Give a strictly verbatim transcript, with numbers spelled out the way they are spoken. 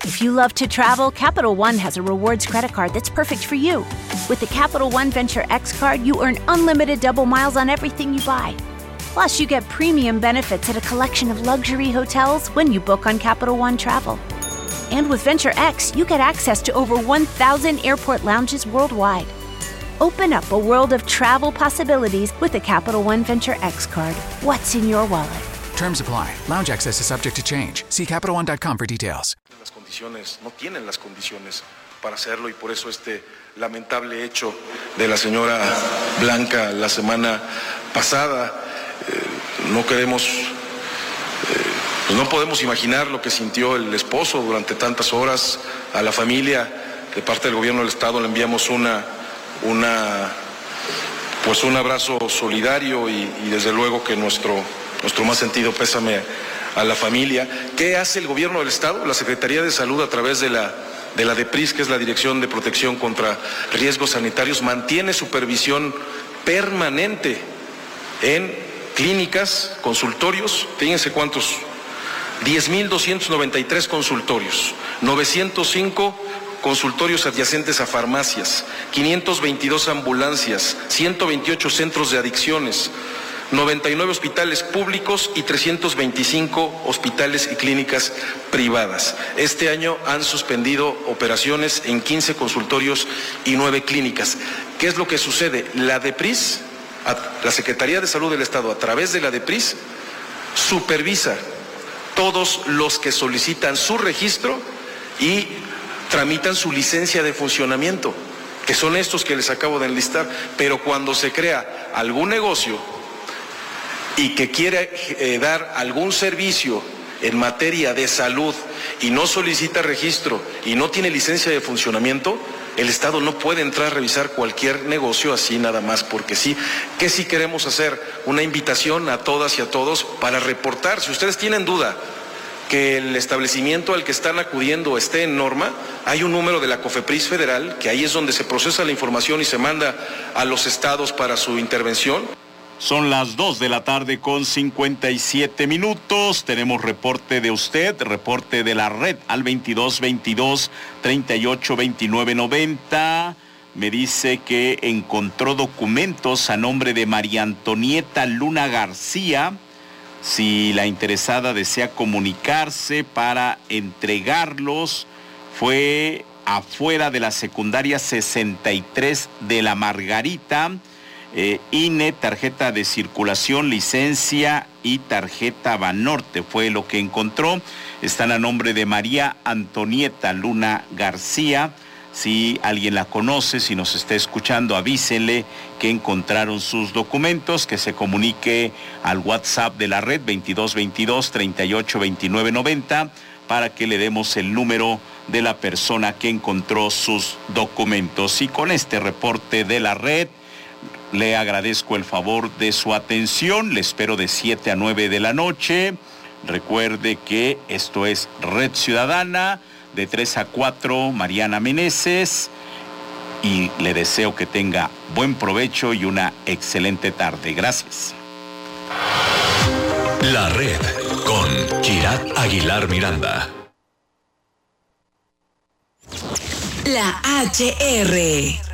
If you love to travel, Capital One has a rewards credit card that's perfect for you. With the Capital One Venture X card, you earn unlimited double miles on everything you buy. Plus, you get premium benefits at a collection of luxury hotels when you book on Capital One Travel. And with Venture X, you get access to over one thousand airport lounges worldwide. Open up a world of travel possibilities with the Capital One Venture X card. What's in your wallet? Terms apply. Lounge access is subject to change. See Capital One dot com for details. Las condiciones, no tienen las condiciones para hacerlo y por eso este lamentable hecho de la señora Blanca la semana pasada. Eh, no queremos, eh, pues no podemos imaginar lo que sintió el esposo durante tantas horas. A la familia, de parte del gobierno del estado, le enviamos una, una, pues un abrazo solidario y, y desde luego que nuestro, nuestro más sentido pésame a la familia. ¿Qué hace el gobierno del estado? La Secretaría de Salud, a través de la de la DEPRIS, que es la Dirección de Protección contra Riesgos Sanitarios, mantiene supervisión permanente en clínicas, consultorios. Fíjense cuántos, diez mil doscientos noventa y tres consultorios, novecientos cinco consultorios adyacentes a farmacias, quinientas veintidós ambulancias, ciento veintiocho centros de adicciones, noventa y nueve hospitales públicos y trescientos veinticinco hospitales y clínicas privadas. Este año han suspendido operaciones en quince consultorios y nueve clínicas. ¿Qué es lo que sucede? La DEPRIS, la Secretaría de Salud del Estado, a través de la DEPRIS, supervisa todos los que solicitan su registro y tramitan su licencia de funcionamiento, que son estos que les acabo de enlistar. Pero cuando se crea algún negocio y que quiere eh, dar algún servicio en materia de salud y no solicita registro y no tiene licencia de funcionamiento, el Estado no puede entrar a revisar cualquier negocio así nada más porque sí. ¿Qué sí queremos hacer? Una invitación a todas y a todos para reportar. Si ustedes tienen duda que el establecimiento al que están acudiendo esté en norma, hay un número de la COFEPRIS federal, que ahí es donde se procesa la información y se manda a los estados para su intervención. Son las dos de la tarde con cincuenta y siete minutos. Tenemos reporte de usted, reporte de la red al veintidós veintidós treinta y ocho veintinueve noventa. Me dice que encontró documentos a nombre de María Antonieta Luna García. Si la interesada desea comunicarse para entregarlos, fue afuera de la secundaria sesenta y tres de la Margarita. Eh, I N E, tarjeta de circulación, licencia y tarjeta Banorte fue lo que encontró. Están a nombre de María Antonieta Luna García. Si alguien la conoce, si nos está escuchando, avísenle que encontraron sus documentos, que se comunique al WhatsApp de la red veintidós veintidós treinta y ocho veintinueve noventa para que le demos el número de la persona que encontró sus documentos. Y con este reporte de la red, le agradezco el favor de su atención. Le espero de siete a nueve de la noche. Recuerde que esto es Red Ciudadana, de tres a cuatro, Mariana Meneses. Y le deseo que tenga buen provecho y una excelente tarde. Gracias. La Red con Kirat Aguilar Miranda. La H R